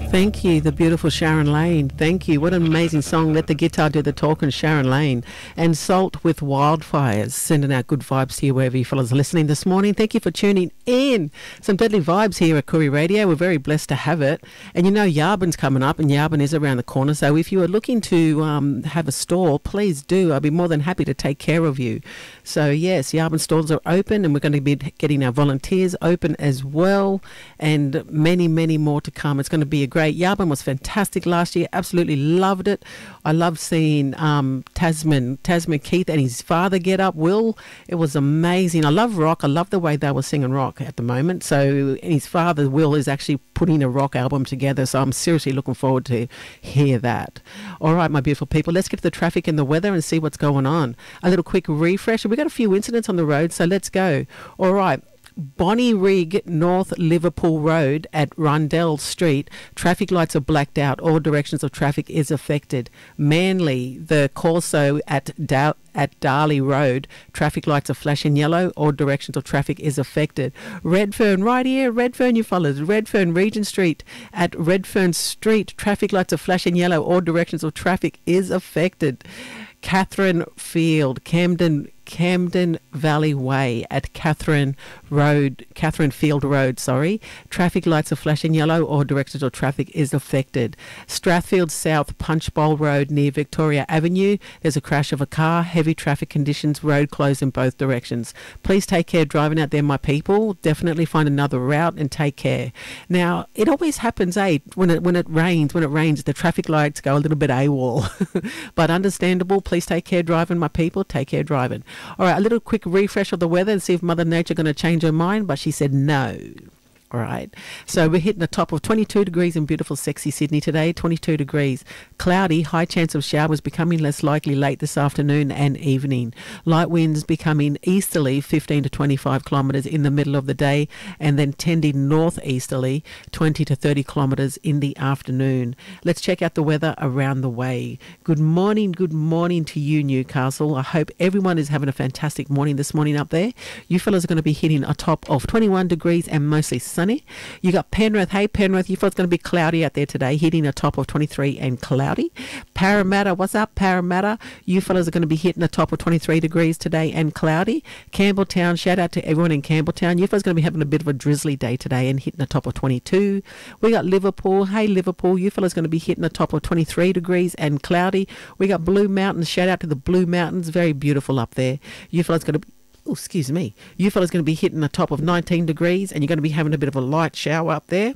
Thank you, the beautiful Sharon Lane. Thank you. What an amazing song. Let the guitar do the talking, Sharon Lane. And Salt with Wildfires, sending out good vibes to you wherever you fellas are listening this morning. Thank you for tuning in. Some deadly vibes here at Koori Radio. We're very blessed to have it. And you know Yarbon's coming up, and Yarbon is around the corner. So if you are looking to have a store, please do. I'll be more than happy to take care of you. So yes, Yarbon stores are open, and we're going to be getting our volunteers open as well, and many, many more to come. It's going to be a great. Yarbon was fantastic last year. Absolutely loved it. I loved seeing Tasman Keith and his father get up, Will. It was amazing. I love rock. I love the way they were singing rock at the moment. So his father, Will, is actually putting a rock album together. So I'm seriously looking forward to hear that. All right, my beautiful people, let's get to the traffic and the weather and see what's going on. A little quick refresh. We've got a few incidents on the road, so let's go. All right. Bonnie Rigg North Liverpool Road at Rundell Street, traffic lights are blacked out. All directions of traffic is affected. Manly, the Corso at Darley Road, traffic lights are flashing yellow. All directions of traffic is affected. Redfern, right here, Redfern, you fellas. Redfern, Regent Street at Redfern Street, traffic lights are flashing yellow. All directions of traffic is affected. Catherine Field, Camden Valley Way at Catherine Field Road, traffic lights are flashing yellow. All directions of traffic is affected. Strathfield South, Punchbowl Road near Victoria Avenue, there's a crash of a car, heavy traffic conditions, road closed in both directions. Please take care driving out there, my people. Definitely find another route and take care. Now, it always happens, when it rains, the traffic lights go a little bit AWOL. But understandable. Please take care driving, my people. Take care driving. All right, a little quick refresh of the weather and see if Mother Nature going to change her mind, but she said no. All right, so we're hitting a top of 22 degrees in beautiful, sexy Sydney today, 22 degrees. Cloudy, high chance of showers becoming less likely late this afternoon and evening. Light winds becoming easterly, 15 to 25 kilometres in the middle of the day, and then tending northeasterly, 20 to 30 kilometres in the afternoon. Let's check out the weather around the way. Good morning to you, Newcastle. I hope everyone is having a fantastic morning this morning up there. You fellas are going to be hitting a top of 21 degrees and mostly sunny. You got Penrith. Hey, Penrith, you thought it's going to be cloudy out there today, hitting a top of 23 and cloudy. Parramatta, what's up, Parramatta? You fellas are going to be hitting a top of 23 degrees today and cloudy. Campbelltown, shout out to everyone in Campbelltown. You fellas are going to be having a bit of a drizzly day today and hitting a top of 22. We got Liverpool. Hey, Liverpool, you fellas are going to be hitting a top of 23 degrees and cloudy. We got Blue Mountains. Shout out to the Blue Mountains. Very beautiful up there. You fellas are going to be... Oh, excuse me. You fellas going to be hitting the top of 19 degrees and you're going to be having a bit of a light shower up there.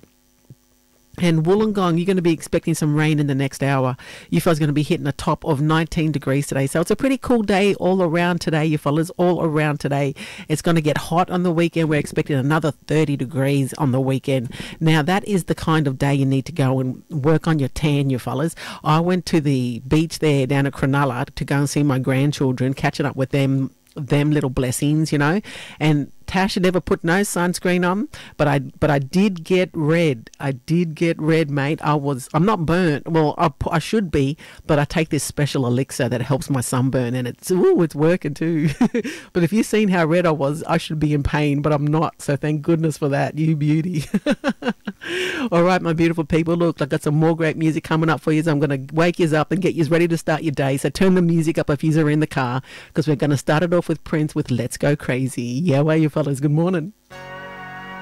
And Wollongong, you're going to be expecting some rain in the next hour. You fellas going to be hitting a top of 19 degrees today. So it's a pretty cool day all around today, you fellas, all around today. It's going to get hot on the weekend. We're expecting another 30 degrees on the weekend. Now, that is the kind of day you need to go and work on your tan, you fellas. I went to the beach there down at Cronulla to go and see my grandchildren, catching up with them little blessings, you know. And Tasha never put no sunscreen on, but I did get red. I did get red, mate. I'm not burnt. Well, I should be, but I take this special elixir that helps my sunburn, and it's working too. But if you've seen how red I was, I should be in pain, but I'm not. So thank goodness for that, you beauty. All right, my beautiful people. Look, I've got some more great music coming up for you. So I'm going to wake you up and get you ready to start your day. So turn the music up if you're in the car, because we're going to start it off with Prince with Let's Go Crazy. Yeah, well, you fellas, good morning.